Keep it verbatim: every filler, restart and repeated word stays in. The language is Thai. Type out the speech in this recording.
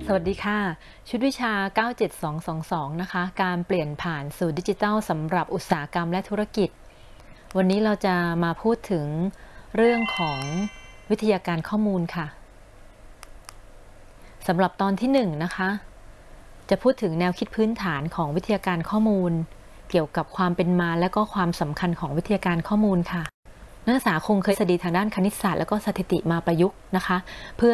สวัสดีค่ะชุดวิชา เก้า เจ็ด สอง สอง สอง นะคะ การเปลี่ยนผ่านสู่ดิจิทัลสำหรับอุตสาหกรรมและธุรกิจ วันนี้เราจะมาพูดถึงเรื่องของวิทยาการข้อมูลค่ะสำหรับตอนที่หนึ่งนะคะจะพูดถึงแนวคิดพื้นฐานของวิทยาการข้อมูลเกี่ยวกับความเป็นมาและก็ความสำคัญของวิทยาการข้อมูลค่ะนักศึกษาคงเคยศึกษาทางด้านคณิตศาสตร์และก็สถิติมาประยุกต์นะคะเพื่อ